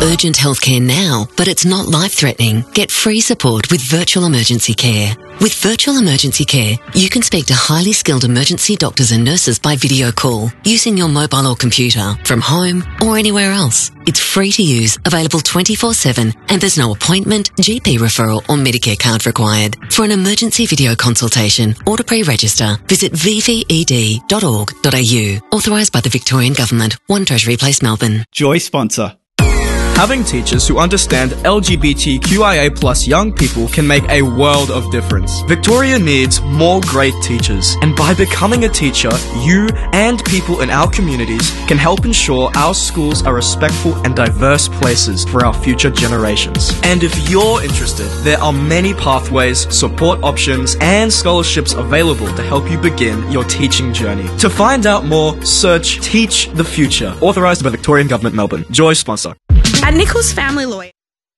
urgent healthcare now, but it's not life-threatening? Get free support with Virtual Emergency Care. With Virtual Emergency Care, you can speak to highly skilled emergency doctors and nurses by video call, using your mobile or computer, from home or anywhere else. It's free to use, available 24/7, and there's no appointment, GP referral or Medicare card required. For an emergency video consultation or to pre-register, visit vved.org.au. Authorised by the Victorian Government. 1 Treasury Place, Melbourne. Joy sponsor. Having teachers who understand LGBTQIA+ young people can make a world of difference. Victoria needs more great teachers, and by becoming a teacher, you and people in our communities can help ensure our schools are respectful and diverse places for our future generations. And if you're interested, there are many pathways, support options, and scholarships available to help you begin your teaching journey. To find out more, search Teach the Future, authorised by Victorian Government, Melbourne. Joy sponsor. At Nichols Family Lawyer.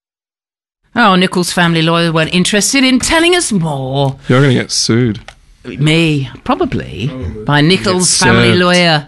Oh, Nichols Family Lawyer weren't interested in telling us more. You're going to get sued. Me, probably, by Nichols Family Lawyer.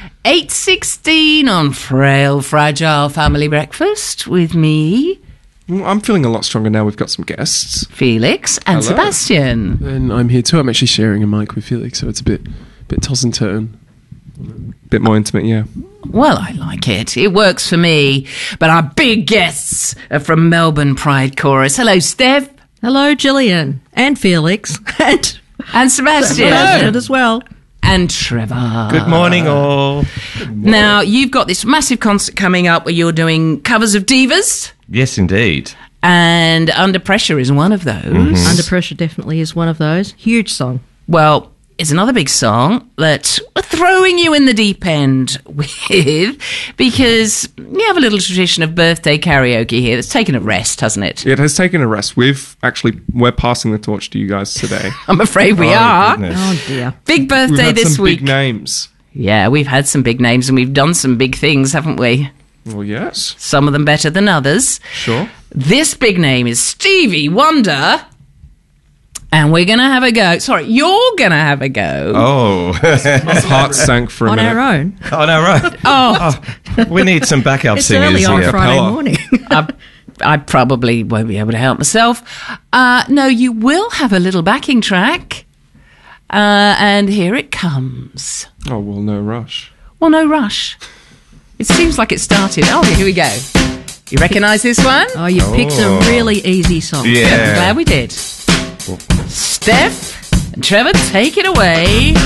8:16 on Frail, Fragile Family Breakfast with me. I'm feeling a lot stronger now. We've got some guests. Felix and Hello. Sebastian. And I'm here too. I'm actually sharing a mic with Felix, so it's a bit toss and turn. Bit more intimate, yeah. Well, I like it. It works for me. But our big guests are from Melbourne Pride Chorus. Hello, Steph. Hello, Gillian. And Felix. And Sebastian. As well. And Trevor. Good morning, all. Now, you've got this massive concert coming up where you're doing covers of divas. Yes, indeed. And Under Pressure is one of those. Mm-hmm. Under Pressure definitely is one of those. Huge song. Well, it's another big song that we're throwing you in the deep end with, because you have a little tradition of birthday karaoke here that's taken a rest, hasn't it? It has taken a rest. We're passing the torch to you guys today. I'm afraid we are. Goodness. Oh, dear. Big birthday We've had this some week. big names. Yeah, we've had some big names and we've done some big things, haven't we? Well, yes. Some of them better than others. Sure. This big name is Stevie Wonder. And we're going to have a go. Sorry, you're going to have a go. Oh. My heart sank for a On minute. our own. On our own. Oh, We need some backup It's singers early on here. Friday Capella. morning. I probably won't be able to help myself. No, you will have a little backing track. And here it comes. Oh, well, no rush. Well, no rush. It seems like it started. Oh, here we go. You recognise this one? Oh, you picked a really easy song. I'm Yeah. glad we did. Steph and Trevor, take it away.